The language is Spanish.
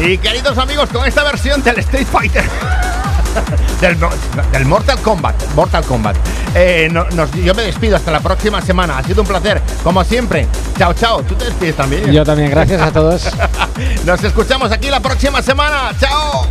Y queridos amigos, con esta versión del Street Fighter del Mortal Kombat, yo me despido hasta la próxima semana. Ha sido un placer, como siempre. Chao, chao. ¿Tú te despides también? Yo también, gracias a todos. Nos escuchamos aquí la próxima semana. Chao.